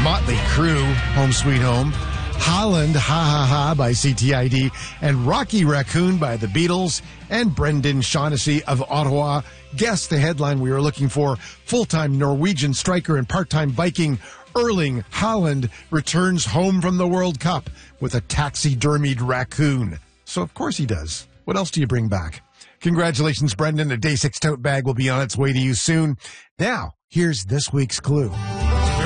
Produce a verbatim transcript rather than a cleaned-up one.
Motley Crue, Home Sweet Home. Holland, Ha Ha Ha by C T I D. And Rocky Raccoon by the Beatles. And Brendan Shaughnessy of Ottawa. Guess the headline we were looking for. Full-time Norwegian striker and part-time Viking Erling Haaland returns home from the World Cup with a taxidermied raccoon. So of course he does. What else do you bring back? Congratulations, Brendan. A Day six tote bag will be on its way to you soon. Now, here's this week's clue.